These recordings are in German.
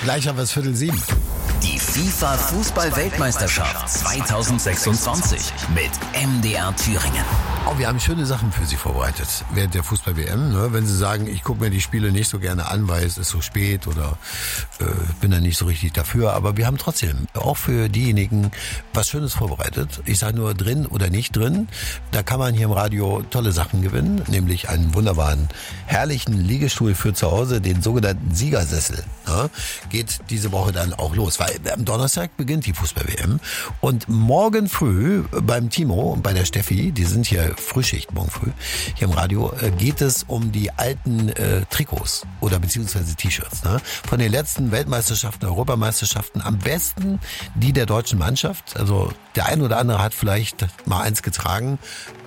Gleich haben wir es 6:45. Die FIFA-Fußball-Weltmeisterschaft 2026 mit MDR Thüringen. Oh, wir haben schöne Sachen für Sie vorbereitet während der Fußball-WM. Ne? Wenn Sie sagen, ich gucke mir die Spiele nicht so gerne an, weil es ist so spät oder bin da nicht so richtig dafür. Aber wir haben trotzdem auch für diejenigen was Schönes vorbereitet. Ich sage nur drin oder nicht drin. Da kann man hier im Radio tolle Sachen gewinnen, nämlich einen wunderbaren, herrlichen Liegestuhl für zu Hause, den sogenannten Siegersessel. Ne? Geht diese Woche dann auch los, weil am Donnerstag beginnt die Fußball-WM. Und morgen früh beim Timo und bei der Steffi, die sind hier Frühschicht morgen früh, hier im Radio, geht es um die alten Trikots oder beziehungsweise T-Shirts. Ne? Von den letzten Weltmeisterschaften, Europameisterschaften, am besten die der deutschen Mannschaft. Also der ein oder andere hat vielleicht mal eins getragen,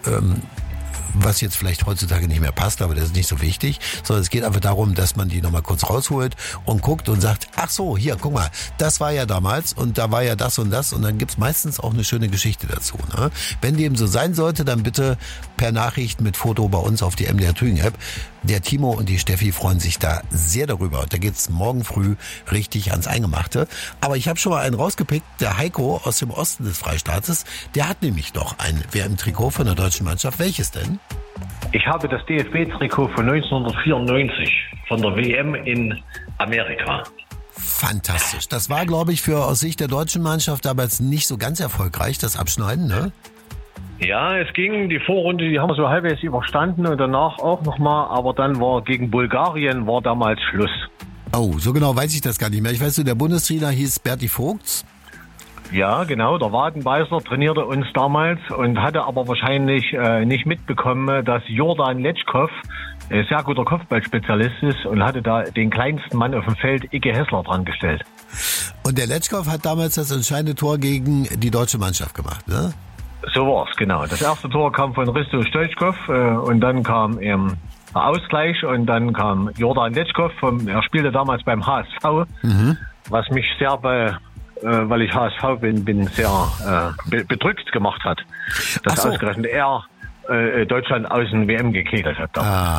was jetzt vielleicht heutzutage nicht mehr passt, aber das ist nicht so wichtig, sondern es geht einfach darum, dass man die nochmal kurz rausholt und guckt und sagt, ach so, hier, guck mal, das war ja damals und da war ja das und dann gibt's meistens auch eine schöne Geschichte dazu. Ne? Wenn dem so sein sollte, dann bitte per Nachricht mit Foto bei uns auf die MDR Thüringen App. Der Timo und die Steffi freuen sich da sehr darüber. Und da geht's morgen früh richtig ans Eingemachte. Aber ich habe schon mal einen rausgepickt, der Heiko aus dem Osten des Freistaates, der hat nämlich noch ein WM-Trikot von der deutschen Mannschaft. Welches denn? Ich habe das DFB-Trikot von 1994 von der WM in Amerika. Fantastisch. Das war, glaube ich, aus Sicht der deutschen Mannschaft damals nicht so ganz erfolgreich, das Abschneiden, ne? Ja, es ging, die Vorrunde, die haben wir so halbwegs überstanden und danach auch nochmal, aber dann war gegen Bulgarien war damals Schluss. Oh, so genau weiß ich das gar nicht mehr. Ich weiß nur, der Bundestrainer hieß Berti Vogts. Ja, genau, der Wadenbeißer trainierte uns damals und hatte aber wahrscheinlich nicht mitbekommen, dass Jordan Letschkow ein sehr guter Kopfballspezialist ist und hatte da den kleinsten Mann auf dem Feld, Icke Hessler, dran gestellt. Und der Letschkow hat damals das entscheidende Tor gegen die deutsche Mannschaft gemacht, ne? So war's, genau. Das erste Tor kam von Risto Stoichkov und dann kam der Ausgleich und dann kam Jordan Letschkow. Er spielte damals beim HSV, was mich sehr weil ich HSV bin sehr bedrückt gemacht hat, dass ausgerechnet er Deutschland aus dem WM gekegelt hat.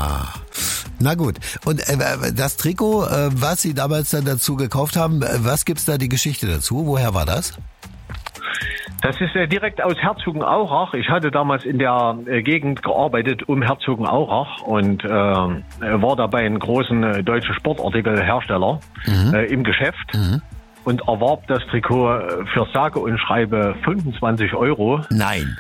Na gut. Und das Trikot, was Sie damals dann dazu gekauft haben, was gibt's da die Geschichte dazu? Woher war das? Das ist direkt aus Herzogenaurach. Ich hatte damals in der Gegend gearbeitet um Herzogenaurach und war dabei ein großen deutschen Sportartikelhersteller im Geschäft und erwarb das Trikot für sage und schreibe 25 €. Nein.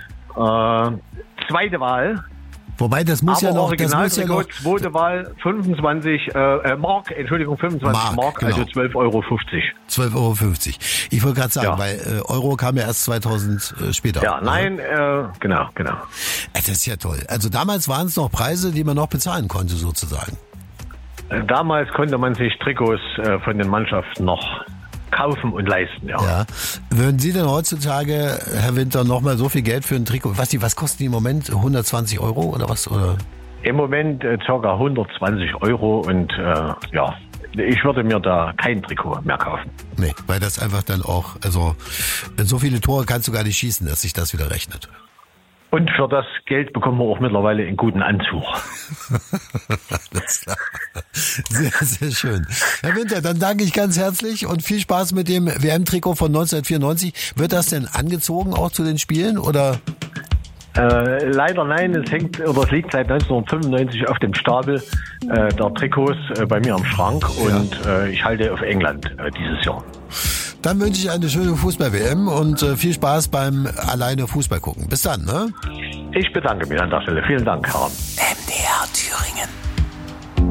Zweite Wahl. Wobei, das muss ja noch... Originaltrikot, zweite Wahl, 25 Mark, 25 Mark, genau. Also 12,50 €. 12,50 €. Ich wollte gerade sagen, weil Euro kam ja erst 2000 später. Ja, nein, genau. Das ist ja toll. Also damals waren es noch Preise, die man noch bezahlen konnte, sozusagen. Damals konnte man sich Trikots von den Mannschaften noch kaufen und leisten, ja. Würden Sie denn heutzutage, Herr Winter, nochmal so viel Geld für ein Trikot? Was kosten die im Moment? 120 € oder was? Oder? Im Moment ca. 120 € und ich würde mir da kein Trikot mehr kaufen. Nee, weil das einfach dann auch, also so viele Tore kannst du gar nicht schießen, dass sich das wieder rechnet. Und für das Geld bekommen wir auch mittlerweile einen guten Anzug. Alles klar. Sehr, sehr schön. Herr Winter, dann danke ich ganz herzlich und viel Spaß mit dem WM-Trikot von 1994. Wird das denn angezogen auch zu den Spielen oder? Leider nein, es liegt seit 1995 auf dem Stapel der Trikots bei mir am Schrank und ich halte auf England dieses Jahr. Dann wünsche ich eine schöne Fußball-WM und viel Spaß beim alleine Fußball gucken. Bis dann, ne? Ich bedanke mich an der Stelle. Vielen Dank, Herr.